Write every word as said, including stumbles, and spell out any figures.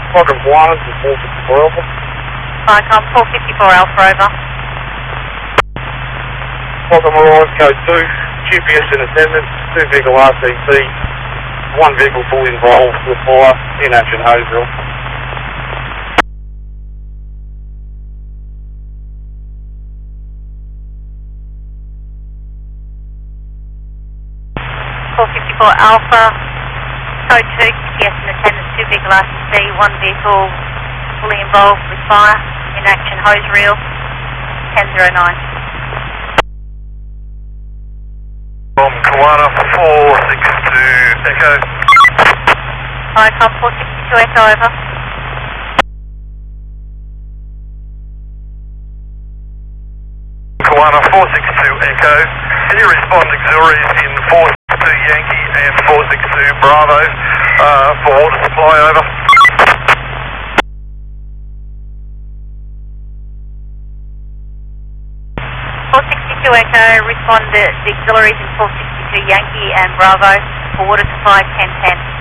Quadrant one to four fifty-four Alpha. Vicom four fifty-four Alpha, over. Quadrant Mirage, code two, G P S in attendance, two vehicle R C C, one vehicle fully involved with fire in action, Hayesville. four fifty-four Alpha, code two, G P S in attendance, two vehicle R C C, one vehicle fully involved with fire in action, hose reel, ten zero nine. From Kiwana four six two Echo. Vicom four sixty-two Echo, over. Kiwana four six two Echo. Can you respond auxiliaries in four six two Yankee and four six two Bravo uh, for water supply, over? four sixty-two Echo, respond to the auxiliaries in four sixty-two Yankee and Bravo for water supply ten ten.